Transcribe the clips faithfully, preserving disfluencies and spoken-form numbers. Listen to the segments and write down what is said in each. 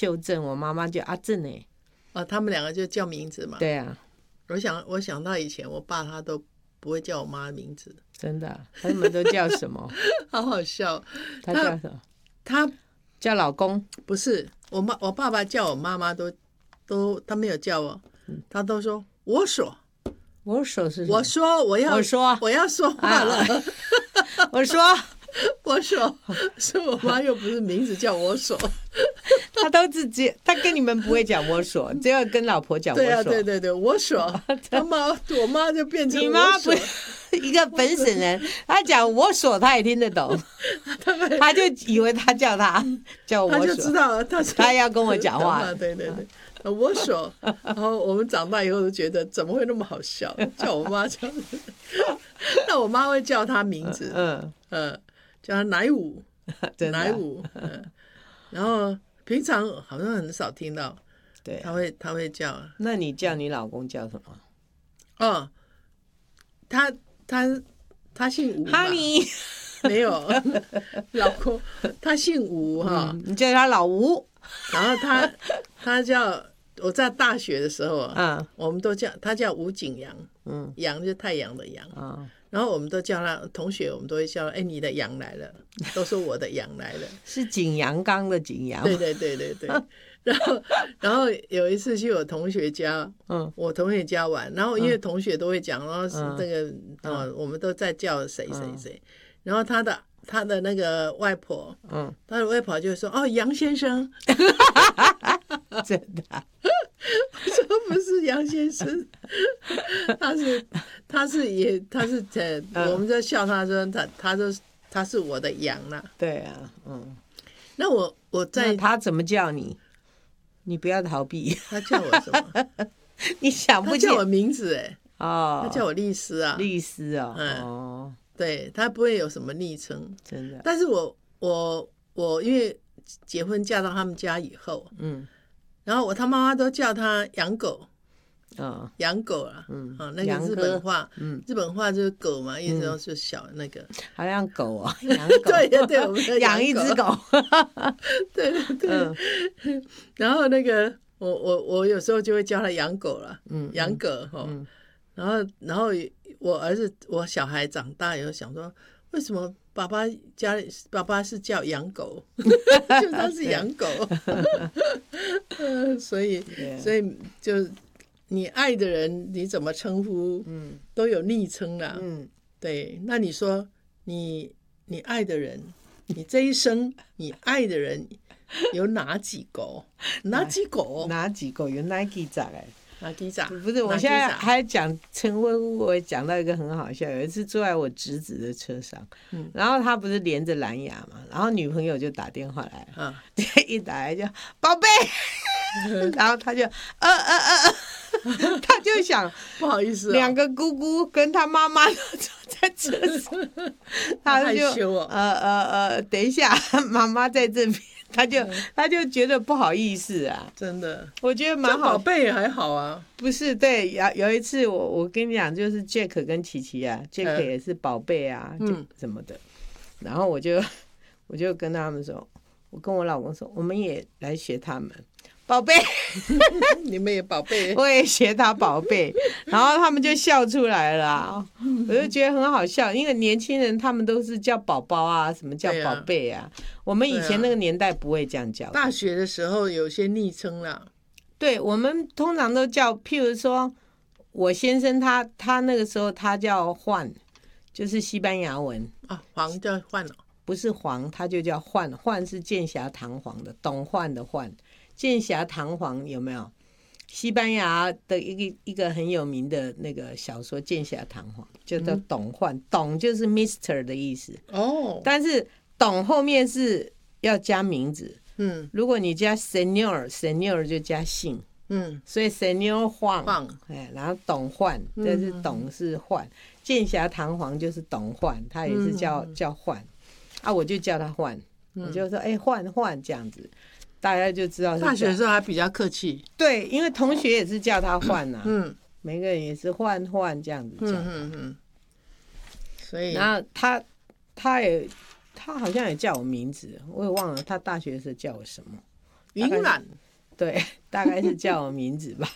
秀正，我妈妈叫阿正哎。 哦，他们两个就叫名字嘛。 对啊， 我想我想到以前我爸他都不会叫我妈的名字， 真的、啊，他们都叫什么？ 好好笑。 他叫什么？ 他叫老公。 不是我妈，我爸爸叫我妈妈都都他没有叫我，他都说我说。 我说是什么？ 我说我要我说我要说话了，啊、 我说我说，是我妈又不是名字叫我说， 他都自己，他跟你们不会讲我说，只有跟老婆讲我说。 对啊，对对对，我说，他妈我妈就变成你妈不我说， 一个本省人，他讲我说他也听得懂，他就以为他叫他叫我说， 他就知道他他要跟我讲话。 对对对。我说，然后我们长大以后都觉得怎么会那么好笑，叫我妈叫，那我妈会叫她名字，嗯嗯，叫她奶武，奶武，嗯，然后平常好像很少听到， 对， 她会她会叫。 那你叫你老公叫什么？ 哦，他他他姓吴嘛，没有，老公他姓吴哈、 嗯，你叫他老吴， 然后他他叫。我在大学的时候啊， 嗯、 我们都叫他叫吴景阳， 嗯， 阳就是太阳的阳， 嗯， 然后我们都叫他同学，我们都会叫他，哎，你的羊来了，都说我的羊来了， 是景阳冈的景阳， 对对对对对。然后然后有一次去我同学家，嗯，我同学家玩，然后因为同学都会讲，然后是那个、嗯、哦，我们都在叫谁谁谁，然后他的。他的那个外婆，嗯，他的外婆就说：“哦，杨先生。” 真的、啊？ 我说不是杨先生，他是他是也他是呃、嗯，我们在笑他说他他说他是我的羊啦。 对啊，嗯。 那我我在那他怎么叫你？你不要逃避。 他叫我什么？ 你想不起？ 他叫我名字哎。 哦。 他叫我丽丝啊。 丽丝啊。 嗯。 哦。 对，他不会有什么昵称， 真的。 但是我我我因为结婚嫁到他们家以后，嗯，然后我他妈妈都叫他养狗，哦，养狗啦，嗯，啊，那个日本话，嗯，日本话就是狗嘛，意思就是小那个， 好像狗啊，养狗， 对对，我们养一只狗， 对对对，嗯、然后那个我我我有时候就会叫他养狗了，嗯，养狗哈，嗯、然后然后。我儿子，我小孩长大以后想说，为什么爸爸家里爸爸是叫养狗，就他是养狗，呃、所以所以就你爱的人你怎么称呼，嗯，都有昵称啦，嗯，对。那你说你你爱的人，你这一生你爱的人有哪几个？哪几个？ 哪几个？有哪几个哎？ 不是，我现在还讲陈婚夫，我讲到一个很好笑。有一次坐在我侄子的车上，嗯、然后他不是连着蓝牙嘛，然后女朋友就打电话来了，啊、一打来就宝贝，然后他就呃呃呃，他就想不好意思、哦， 两个姑姑跟他妈妈都坐在车上，他就害羞哦， 呃呃呃，等一下，妈妈在这边。他就他就觉得不好意思啊， 真的， 我觉得蛮好。 宝贝还好啊， 不是对，有有一次我我跟你讲，就是 Jack 跟琪琪啊、嗯、，Jack 也是宝贝啊，嗯，什么的。然后我就我就跟他们说，我跟我老公说，我们也来学他们，宝贝， 你们也宝贝， 我也学他宝贝，然后他们就笑出来了、啊，我就觉得很好笑，因为年轻人他们都是叫宝宝啊，什么叫宝贝啊。我们以前那个年代不会这样叫、啊。 大学的时候有些昵称啦， 对，我们通常都叫，譬如说，我先生他他那个时候他叫焕，就是西班牙文啊，黄叫焕哦， 不是黄，他就叫焕，焕是剑侠堂皇的，董焕的焕，剑侠堂皇有没有？西班牙的一个一个很有名的那个小说《剑侠堂皇》，就叫董焕，嗯、董就是 Mister 的意思哦，但是。董后面是要加名字，嗯，如果你加 Senior Senior 就加姓，嗯，所以 Senior 焕，哎，然后董焕，这是董是焕，剑侠堂皇就是董焕，他也是叫、嗯、叫焕，啊，我就叫他焕，我就说哎焕焕这样子，大家就知道是。 大学的时候还比较客气， 对，因为同学也是叫他焕呐、啊，嗯，每个人也是焕焕这样子叫，嗯嗯嗯，所以然后他他也。他好像也叫我名字，我也忘了他大学的时候叫我什么， 云岚， 对，大概是叫我名字吧。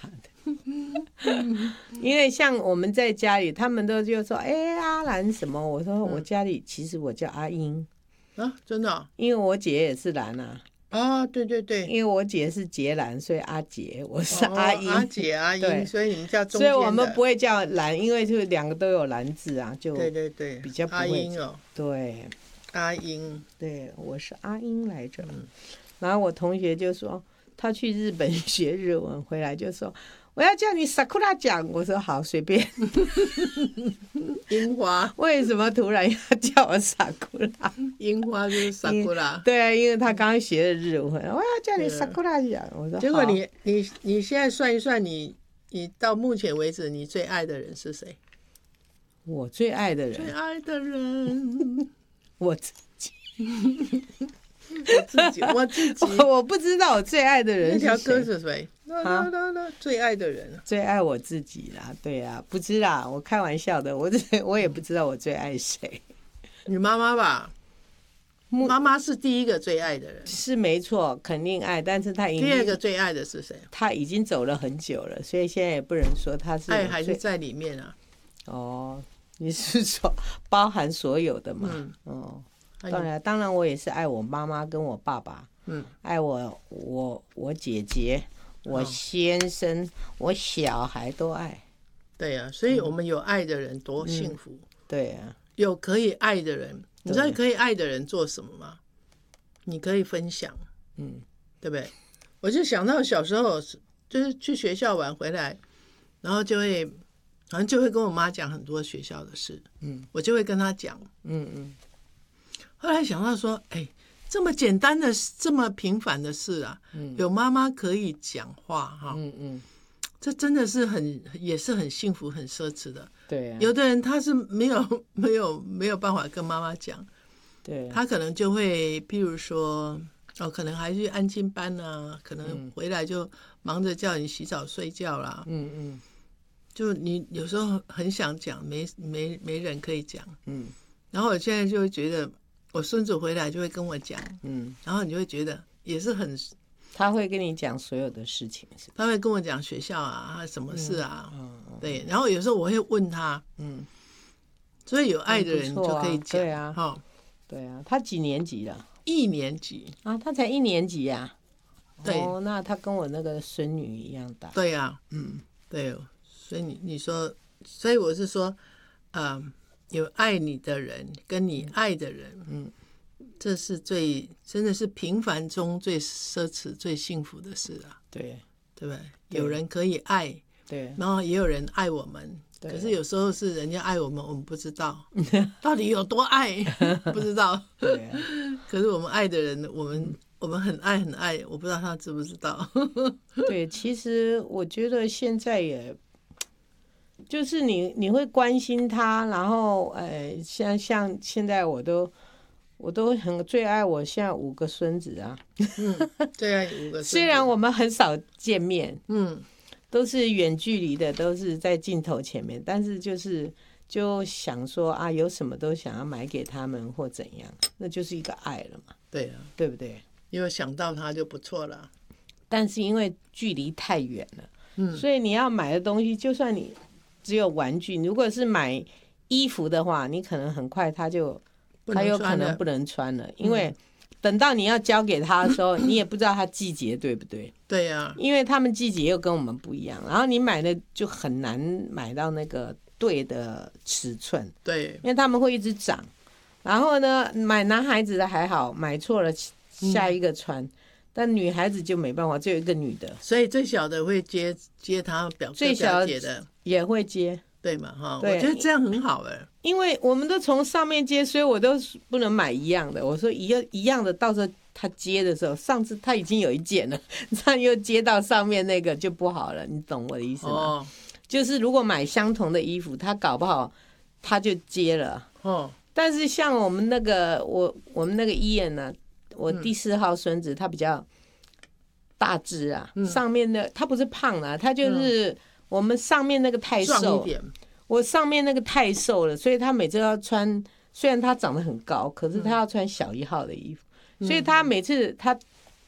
因为像我们在家里，他们都就说：“哎，阿兰什么？”我说：“我家里其实我叫阿英啊，真的、哦， 因为我姐也是兰啊。” 啊，对对对， 因为我姐是杰兰，所以阿杰，我是阿英， 哦、阿姐阿英，所以你们叫中间的，所以我们不会叫兰，因为就两个都有兰字啊，就对对对， 比较不会。 阿英哦， 对， 阿英， 对，我是阿英来着。嗯、然后我同学就说，他去日本学日文回来就说，我要叫你 Sakura 讲，我说好，随便。 樱花为什么突然要叫我 Sakura？ 樱花就是 Sakura。 对啊，因为他刚学的日文，我要叫你 Sakura 讲，我说结果你你你现在算一算你，你你到目前为止你最爱的人是谁？ 我最爱的人， 最爱的人， 我自己。 我自己，我自己， 我不知道我最爱的人是谁。 那条歌是谁？啊，最爱的人， 最爱我自己啦，对啊，不知啦，我开玩笑的，我我也不知道我最爱谁。 你妈妈吧，妈妈是第一个最爱的人， 是没错，肯定爱，但是他已经第二个最爱的是谁？ 他已经走了很久了，所以现在也不能说他是爱还是在里面啊。 哦，你是说包含所有的嘛？嗯，哦。当然，当然，我也是爱我妈妈跟我爸爸，嗯，爱我我我姐姐、我先生、哦、我小孩都爱。 对呀、啊，所以我们有爱的人多幸福。嗯、 对啊， 有可以爱的人，你知道可以爱的人做什么吗？你可以分享，嗯，对不对？我就想到小时候，就是去学校玩回来，然后就会，好像就会跟我妈讲很多学校的事，嗯，我就会跟她讲，嗯嗯。后来想到说，哎，这么简单的、这么平凡的事啊，嗯、有妈妈可以讲话哈，嗯嗯，这真的是很也是很幸福、很奢侈的。 对啊， 有的人他是没有没有没有办法跟妈妈讲， 对， 他可能就会，譬如说，哦，可能还去安亲班啊，可能回来就忙着叫你洗澡、睡觉啦，嗯嗯，就你有时候很想讲，没没没人可以讲，嗯，然后我现在就会觉得。我孙子回来就会跟我讲，嗯，然后你就会觉得也是很， 他会跟你讲所有的事情，是他会跟我讲学校啊，什么事啊，嗯嗯、对，然后有时候我会问他，嗯，所以有爱的人就可以讲， 对啊，哦、对啊，他几年级了？ 一年级啊，他才一年级啊， 对， 哦，那他跟我那个孙女一样大， 对啊，嗯，对，所以你你说，所以我是说，嗯。有爱你的人跟你爱的人，嗯，这是最真的是平凡中最奢侈最幸福的事啊， 对对不对？有人可以爱， 对， 然后也有人爱我们，可是有时候是人家爱我们，我们不知道到底有多爱，不知道， 对、啊， 可是我们爱的人，我们我们很爱很爱，我不知道他知不知道。 对，其实我觉得现在也。就是你，你会关心他，然后，呃，像像现在我都，我都很最爱我现在五个孙子啊， 嗯，最爱五个孙子。 虽然我们很少见面，嗯，都是远距离的，都是在镜头前面，但是就是就想说啊，有什么都想要买给他们或怎样，那就是一个爱了嘛。 对啊， 对不对？ 因为想到他就不错了。 但是因为距离太远了，嗯，所以你要买的东西，就算你。只有玩具，如果是买衣服的话，你可能很快他就他有可能不能穿了，因为等到你要交给他的时候，你也不知道他季节对不对？ 对呀、啊， 因为他们季节又跟我们不一样，然后你买的就很难买到那个对的尺寸， 对， 因为他们会一直长。然后呢，买男孩子的还好，买错了下一个穿。嗯，但女孩子就没办法，只有一个女的， 所以最小的会接接她表哥表姐的， 也会接， 对嘛哈？我觉得这样很好哎， 因为我们都从上面接，所以我都不能买一样的。我说一样一样的，到时候他接的时候，上次他已经有一件了，他又接到上面那个就不好了，你懂我的意思吗？哦，就是如果买相同的衣服，他搞不好他就接了哦。但是像我们那个我我们那个伊恩呢？我第四号孙子他比较大只啊，嗯、上面的他不是胖啊，他就是我们上面那个太瘦，我上面那个太瘦了，所以他每次要穿，虽然他长得很高，可是他要穿小一号的衣服，嗯、所以他每次他他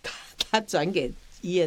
他转给医院